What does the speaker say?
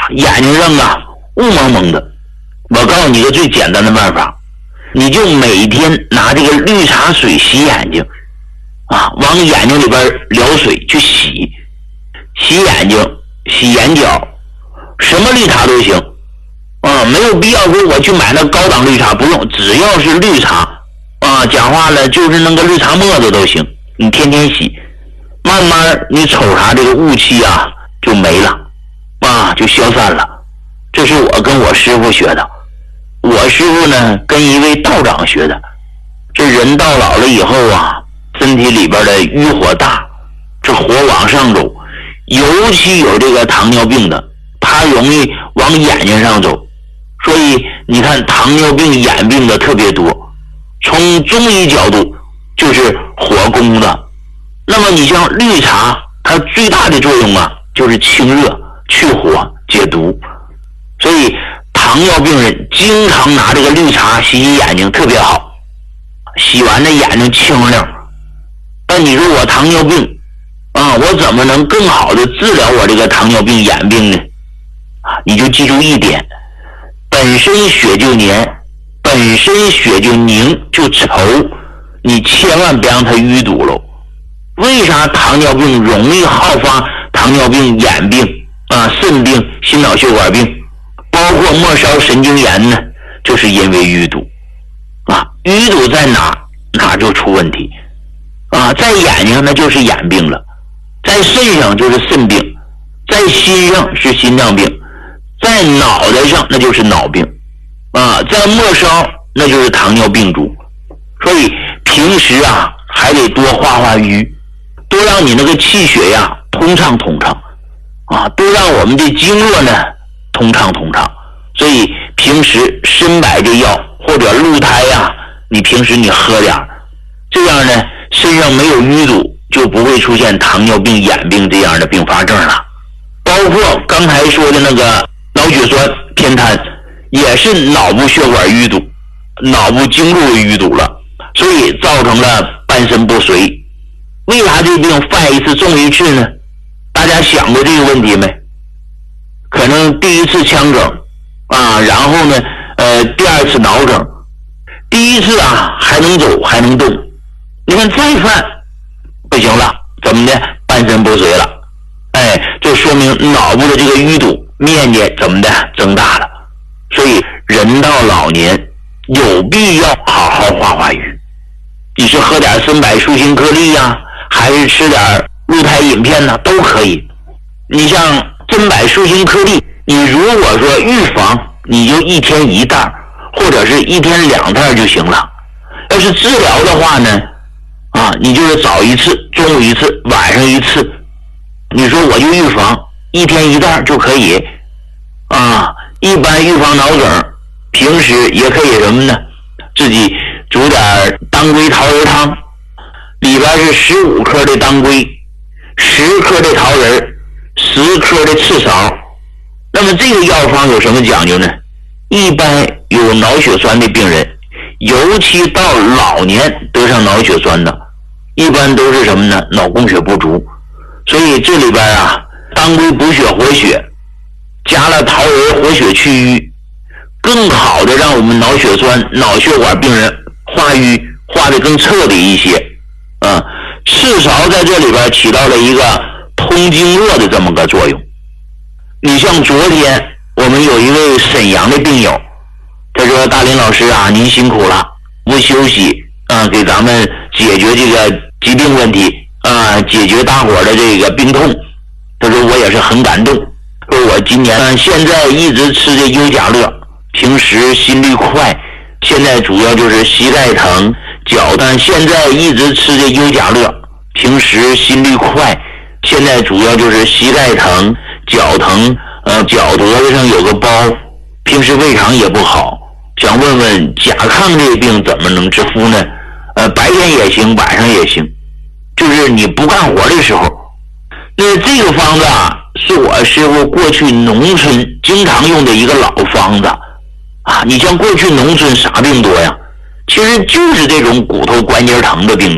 眼睛上啊雾蒙蒙的。我告诉你一个最简单的办法，你就每天拿这个绿茶水洗眼睛啊，往眼睛里边撩水去洗眼睛、洗眼角，什么绿茶都行啊，没有必要说我去买那高档绿茶，不用，只要是绿茶啊，讲话了就是那个绿茶沫子都行，你天天洗，慢慢你瞅啥这个雾气啊就没了啊，就消散了。这是我跟我师傅学的，我师傅呢跟一位道长学的。这人到老了以后啊，身体里边的淤火大，这火往上走，尤其有这个糖尿病的，他容易往眼睛上走，所以你看糖尿病眼病的特别多。从中医角度就是火攻的，那么你像绿茶，它最大的作用啊就是清热、去火、解毒，所以糖尿病人经常拿这个绿茶洗眼睛特别好，洗完的眼睛清亮。但你说我糖尿病啊，我怎么能更好的治疗我这个糖尿病眼病呢？你就记住一点，本身血就黏，本身血就凝就稠，你千万别让它淤堵了。为啥糖尿病容易好发糖尿病眼病啊、肾病、心脑血管病，包括末梢神经炎呢？就是因为淤堵啊，淤堵在哪就出问题啊，在眼睛那就是眼病了，在肾上就是肾病，在心上是心脏病，在脑袋上那就是脑病啊，在末梢那就是糖尿病足。所以平时啊还得多化瘀，多让你那个气血呀通畅啊，多让我们的经络呢通畅。所以平时参柏这药或者鹿胎呀，你平时你喝点，这样呢身上没有淤堵，就不会出现糖尿病眼病这样的并发症了。包括刚才说的那个脑血栓偏瘫，也是脑部血管淤堵，脑部经络淤堵了，所以造成了半身不遂。为啥这病犯一次重一次呢？大家想过这个问题没？可能第一次腔梗啊，然后呢第二次脑梗，第一次啊还能走还能动，你看再犯不行了，怎么的？半身不遂了。这说明脑部的这个淤堵面积怎么的增大了。所以人到老年有必要好好化瘀，你是喝点参柏舒心颗粒呀，还是吃点鹿胎饮片呢，都可以。你像参柏舒心颗粒，你如果说预防，你就一天一袋，或者是一天2袋就行了。要是治疗的话呢你就是早一次，中午一次，晚上一次。你说我就预防，一天1袋就可以一般预防脑梗，平时也可以什么呢？自己煮点当归桃仁汤，里边是15克的当归，10克的桃仁，10克的赤芍。那么这个药方有什么讲究呢？一般有脑血栓的病人，尤其到老年得上脑血栓的，一般都是什么呢？脑供血不足。所以这里边当归补血活血，加了桃仁活血去瘀，更好的让我们脑血栓、脑血管病人化瘀化得更彻底一些。赤芍在这里边起到了一个通经络的这么个作用。你像昨天我们有一位沈阳的病友，他说大林老师您辛苦了，不休息给咱们解决这个疾病问题解决大伙的这个病痛。他说我也是很感动，说我今年现在一直吃这优甲乐，平时心率快，现在主要就是膝盖疼、脚疼，现在一直吃这优甲乐，平时心率快，现在主要就是膝盖疼、脚疼，脚脖子上有个包，平时胃肠也不好，想问问甲亢这个病怎么能治敷呢？白天也行，晚上也行，就是你不干活的时候。那这个方子是我师傅过去农村经常用的一个老方子你像过去农村啥病多呀？其实就是这种骨头关节疼的病。